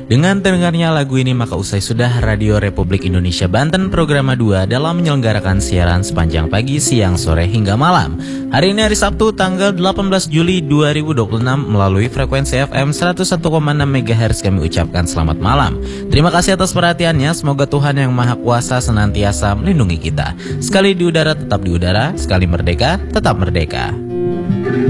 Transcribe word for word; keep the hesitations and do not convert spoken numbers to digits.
Dengan terdengarnya lagu ini maka usai sudah Radio Republik Indonesia Banten Program dua dalam menyelenggarakan siaran sepanjang pagi, siang, sore hingga malam. Hari ini hari Sabtu tanggal delapan belas Juli dua ribu dua puluh enam melalui frekuensi F M seratus satu koma enam megahertz kami ucapkan selamat malam. Terima kasih atas perhatiannya, semoga Tuhan Yang Maha Kuasa senantiasa melindungi kita. Sekali di udara tetap di udara, sekali merdeka tetap merdeka.